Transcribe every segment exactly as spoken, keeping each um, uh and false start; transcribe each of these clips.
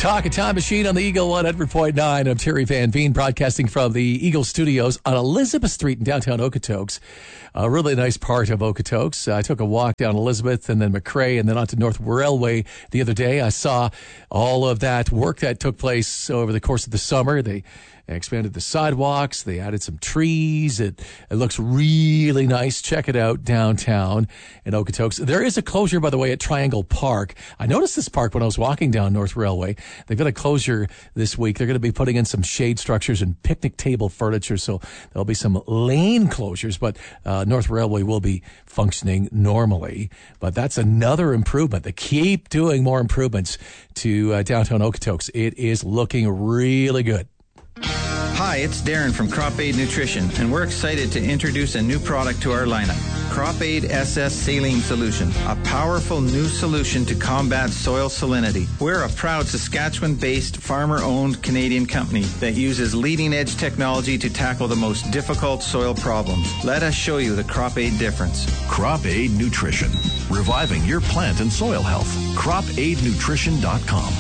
Talk a Time Machine on the Eagle one hundred point nine. I'm Terry Van Veen, broadcasting from the Eagle Studios on Elizabeth Street in downtown Okotoks. A really nice part of Okotoks. I took a walk down Elizabeth and then McRae and then onto North Railway the other day. I saw all of that work that took place over the course of the summer. They expanded the sidewalks. They added some trees. It, it looks really nice. Check it out downtown in Okotoks. There is a closure, by the way, at Triangle Park. I noticed this park when I was walking down North Railway. They've got a closure this week. They're going to be putting in some shade structures and picnic table furniture, so there'll be some lane closures, but uh, North Railway will be functioning normally. But that's another improvement. They keep doing more improvements to uh, downtown Okotoks. It is looking really good. Hi, it's Darren from Crop Aid Nutrition, and we're excited to introduce a new product to our lineup. Crop Aid S S Saline Solution, a powerful new solution to combat soil salinity. We're a proud Saskatchewan-based, farmer-owned Canadian company that uses leading-edge technology to tackle the most difficult soil problems. Let us show you the Crop Aid difference. Crop Aid Nutrition, reviving your plant and soil health. crop aid nutrition dot com.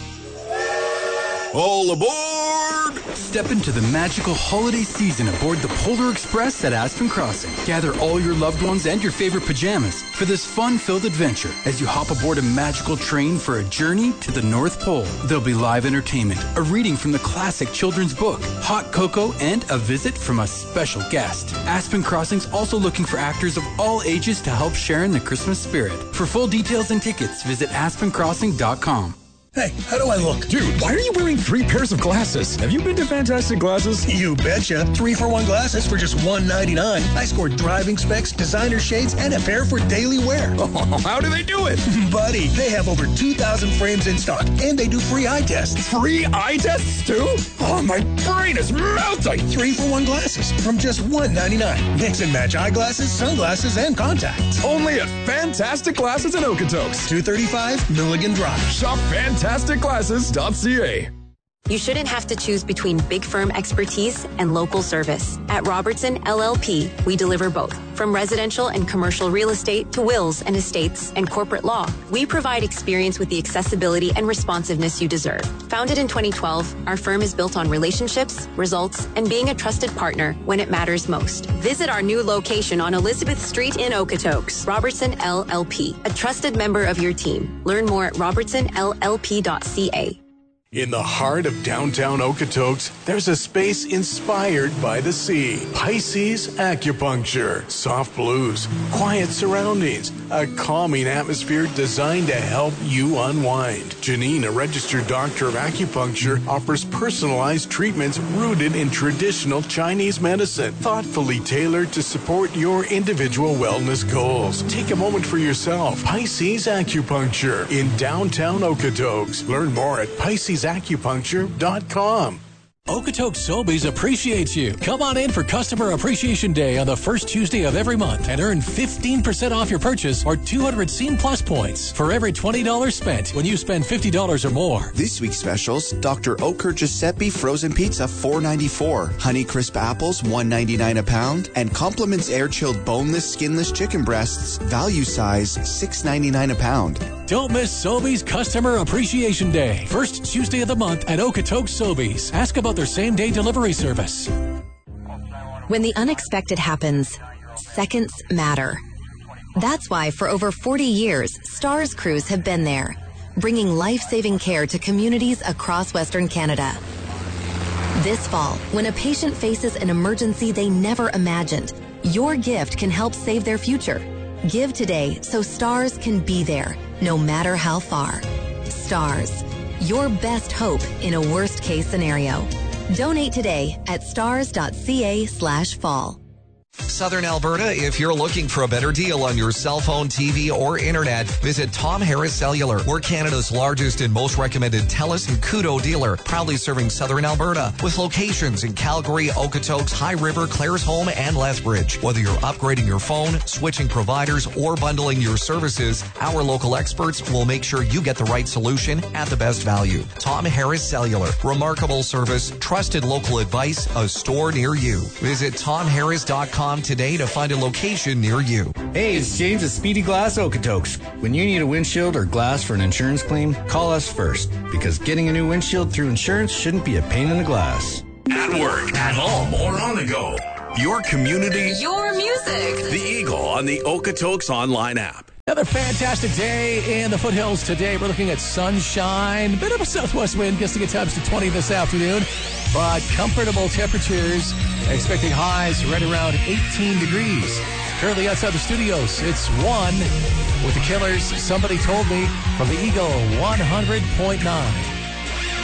All aboard! Step into the magical holiday season aboard the Polar Express at Aspen Crossing. Gather all your loved ones and your favorite pajamas for this fun-filled adventure as you hop aboard a magical train for a journey to the North Pole. There'll be live entertainment, a reading from the classic children's book, hot cocoa, and a visit from a special guest. Aspen Crossing's also looking for actors of all ages to help share in the Christmas spirit. For full details and tickets, visit aspen crossing dot com. Hey, how do I look? Dude, why are you wearing three pairs of glasses? Have you been to Fantastic Glasses? You betcha. Three for one glasses for just one ninety-nine. I scored driving specs, designer shades, and a pair for daily wear. Oh, how do they do it? Buddy, they have over two thousand frames in stock, and they do free eye tests. Free eye tests, too? Oh, my brain is melting. Three for one glasses from just one ninety-nine. Mix and match eyeglasses, sunglasses, and contacts. Only at Fantastic Glasses in Okotoks. two thirty-five Milligan Drive. Shop Fantastic. fantastic glasses dot c a. You shouldn't have to choose between big firm expertise and local service. At Robertson L L P, we deliver both. From residential and commercial real estate to wills and estates and corporate law, we provide experience with the accessibility and responsiveness you deserve. Founded in twenty twelve, our firm is built on relationships, results, and being a trusted partner when it matters most. Visit our new location on Elizabeth Street in Okotoks. Robertson L L P, a trusted member of your team. Learn more at robertson l l p dot c a. In the heart of downtown Okotoks, there's a space inspired by the sea. Pisces Acupuncture. Soft blues, quiet surroundings, a calming atmosphere designed to help you unwind. Janine, a registered doctor of acupuncture, offers personalized treatments rooted in traditional Chinese medicine, thoughtfully tailored to support your individual wellness goals. Take a moment for yourself. Pisces Acupuncture in downtown Okotoks. Learn more at pisces acupuncture dot com. Okotoks Sobeys appreciates you. Come on in for Customer Appreciation Day on the first Tuesday of every month and earn fifteen percent off your purchase or two hundred Scene Plus points for every twenty dollars spent when you spend fifty dollars or more. This week's specials: Doctor Oetker Giuseppe frozen pizza four ninety-four, Honey Crisp apples one ninety-nine a pound, and Compliments air chilled boneless skinless chicken breasts value size six ninety-nine a pound. Don't miss Sobeys Customer Appreciation Day, first Tuesday of the month at Okotoks Sobeys. Ask about their same-day delivery service. When the unexpected happens, seconds matter. That's why for over forty years, STARS crews have been there, bringing life-saving care to communities across Western Canada. This fall, when a patient faces an emergency they never imagined, your gift can help save their future. Give today so STARS can be there, no matter how far. STARS, your best hope in a worst-case scenario. Donate today at stars dot c a slash fall. Southern Alberta, if you're looking for a better deal on your cell phone, T V, or internet, visit Tom Harris Cellular. We're Canada's largest and most recommended TELUS and Koodo dealer, proudly serving Southern Alberta with locations in Calgary, Okotoks, High River, Claresholm, and Lethbridge. Whether you're upgrading your phone, switching providers, or bundling your services, our local experts will make sure you get the right solution at the best value. Tom Harris Cellular. Remarkable service, trusted local advice, a store near you. Visit tom harris dot com today to find a location near you. Hey, it's James at Speedy Glass Okotoks. When you need a windshield or glass for an insurance claim, call us first, because getting a new windshield through insurance shouldn't be a pain in the glass. At work, at home, or on the go. Your community. Your music. The Eagle on the Okotoks online app. Another fantastic day in the foothills today. We're looking at sunshine, a bit of a southwest wind, gusting at times to twenty this afternoon, but comfortable temperatures, expecting highs right around eighteen degrees. Currently outside the studios, it's one with the Killers. Somebody told me from the Eagle one hundred point nine.